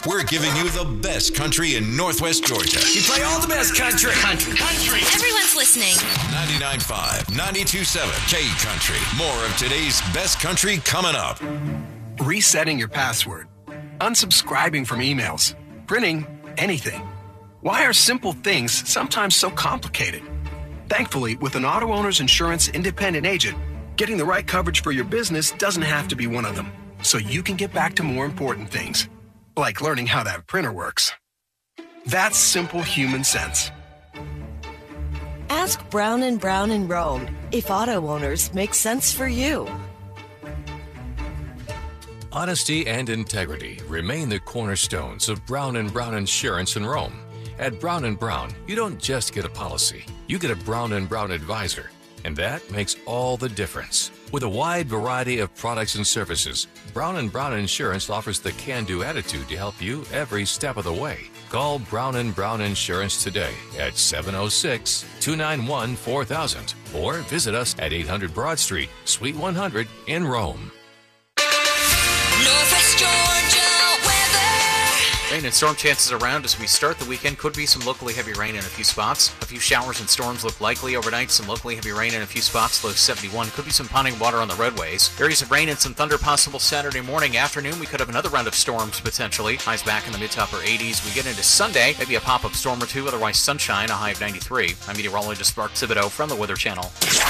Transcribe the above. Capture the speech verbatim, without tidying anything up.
We're giving you the best country in Northwest Georgia. You play all the best country. Country. Country. Everyone's listening. ninety-nine point five, ninety-two point seven K Country. More of today's best country coming up. Resetting your password. Unsubscribing from emails. Printing anything. Why are simple things sometimes so complicated? Thankfully, with an auto owner's insurance independent agent, getting the right coverage for your business doesn't have to be one of them. So you can get back to more important things, like learning how that printer works. That's simple human sense. Ask Brown and Brown in Rome if auto owners make sense for you. Honesty and integrity remain the cornerstones of Brown and Brown Insurance in Rome. At Brown and Brown, you don't just get a policy, you get a Brown and Brown advisor, and that makes all the difference. With a wide variety of products and services, Brown and Brown Insurance offers the can-do attitude to help you every step of the way. Call Brown and Brown Insurance today at seven oh six, two nine one, four thousand or visit us at eight hundred Broad Street, Suite one hundred in Rome. Northwest Georgia weather. Rain and storm chances around as we start the weekend. Could be some locally heavy rain in a few spots. A few showers and storms look likely overnight. Some locally heavy rain in a few spots. Low seventy-one. Could be some ponding water on the roadways. Areas of rain and some thunder possible Saturday morning. Afternoon, we could have another round of storms potentially. Highs back in the mid-to-upper eighties. We get into Sunday, maybe a pop-up storm or two. Otherwise sunshine, a high of ninety-three. I'm meteorologist Mark Thibodeau from the Weather Channel.